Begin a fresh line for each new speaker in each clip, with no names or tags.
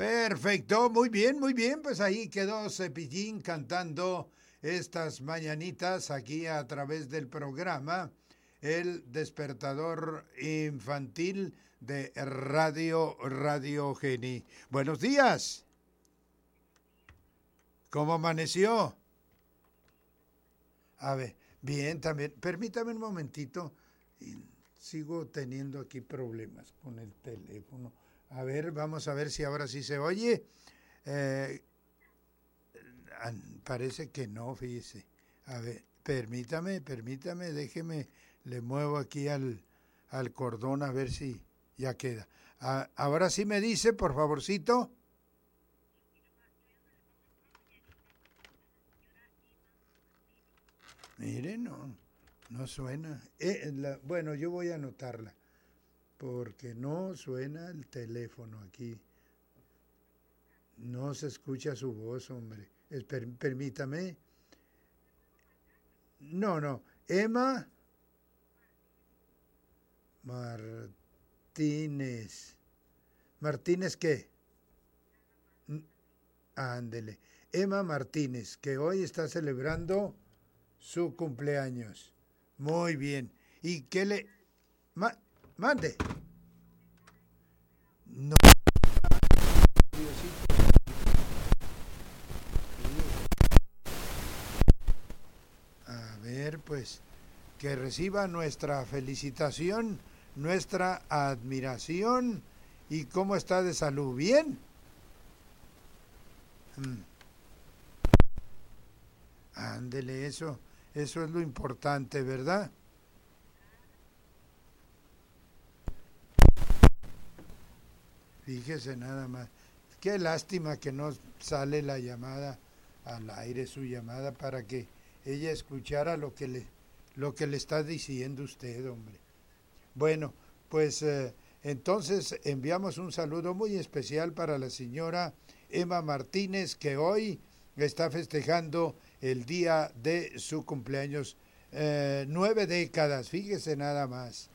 Perfecto, muy bien, pues ahí quedó Cepillín cantando estas mañanitas aquí a través del programa El Despertador Infantil de Radio Geni. Buenos días. ¿Cómo amaneció? A ver, bien también. Permítame un momentito. Sigo teniendo aquí problemas con el teléfono. A ver, vamos a ver si ahora sí se oye. Parece que no, fíjese. A ver, permítame, déjeme, le muevo aquí al cordón a ver si ya queda. Ahora sí me dice, por favorcito. Mire, no suena. Bueno, yo voy a anotarla, porque no suena el teléfono aquí. No se escucha su voz, hombre. Permítame. No. Emma Martínez. ¿Martínez qué? Ándele. Emma Martínez, que hoy está celebrando su cumpleaños. Muy bien. ¿Y qué le... mande? No. A ver, pues, que reciba nuestra felicitación, nuestra admiración. ¿Y cómo está de salud? ¿Bien? Ándele, eso es lo importante, ¿verdad? Fíjese nada más. Qué lástima que no sale la llamada al aire, su llamada, para que ella escuchara lo que le está diciendo usted, hombre. Bueno, pues entonces enviamos un saludo muy especial para la señora Emma Martínez, que hoy está festejando el día de su cumpleaños. 9 décadas, fíjese nada más.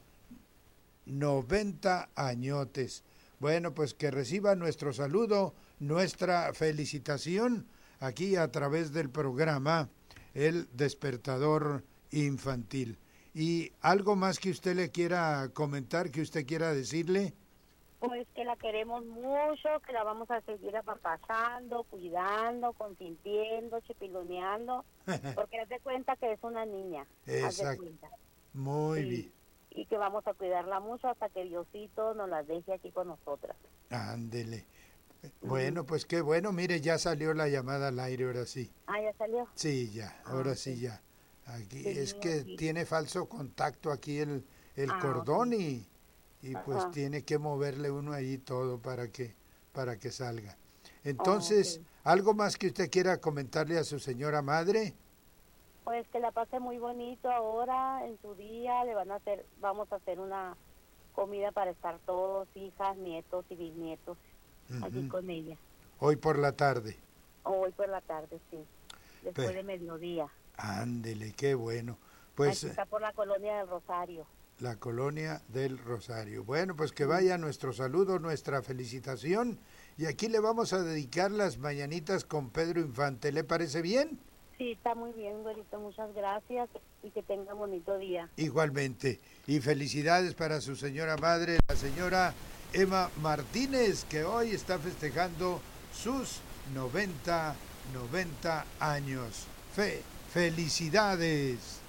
90 añotes. Bueno, pues que reciba nuestro saludo, nuestra felicitación aquí a través del programa El Despertador Infantil. ¿Y algo más que usted le quiera comentar, que usted quiera decirle?
Pues que la queremos mucho, que la vamos a seguir apapachando, cuidando, consintiendo, chipiloneando, porque haz de cuenta que es una niña.
Exacto. Muy bien.
Y que vamos a cuidarla mucho hasta que Diosito nos la deje aquí con nosotras.
Ándele. Bueno, pues qué bueno. Mire, ya salió la llamada al aire, ahora sí.
¿Ya salió?
Sí, ya, ahora sí ya. Aquí sí, es que aquí tiene falso contacto aquí el cordón, sí. y pues tiene que moverle uno ahí todo para que salga. Entonces, ¿algo más que usted quiera comentarle a su señora madre?
Pues que la pase muy bonito ahora en su día. Vamos a hacer una comida para estar todos, hijas, nietos y bisnietos, aquí con ella.
Hoy por la tarde.
Hoy por la tarde, sí. Después de mediodía.
Ándele, qué bueno. Pues
aquí está por la Colonia del Rosario.
La Colonia del Rosario. Bueno, pues que vaya nuestro saludo, nuestra felicitación. Y aquí le vamos a dedicar las mañanitas con Pedro Infante. ¿Le parece bien?
Sí, está muy bien, güerito. Muchas gracias y que tenga un bonito día.
Igualmente. Y felicidades para su señora madre, la señora Emma Martínez, que hoy está festejando sus 90 años. Felicidades.